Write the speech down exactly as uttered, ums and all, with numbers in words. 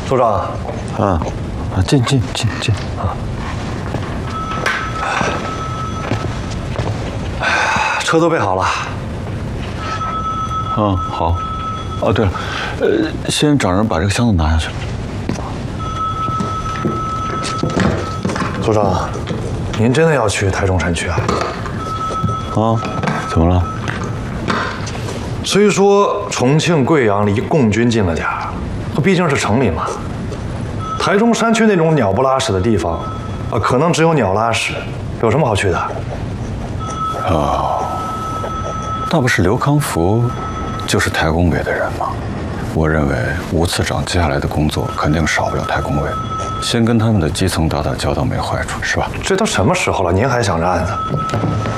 组长， 啊，啊，进进进进啊！ 车都备好了。 嗯，好。哦，对了，呃，先找人把这个箱子拿下去。 组长，您真的要去台中山区啊？ 啊，怎么了？ 虽说重庆、贵阳离共军近了点儿，可毕竟是城里嘛。台中山区那种鸟不拉屎的地方，啊，可能只有鸟拉屎，有什么好去的？ 哦，那不是刘康福，就是台工委的人吗？我认为吴次长接下来的工作肯定少不了台工委，先跟他们的基层打打交道没坏处，是吧？ 这都什么时候了，您还想着案子？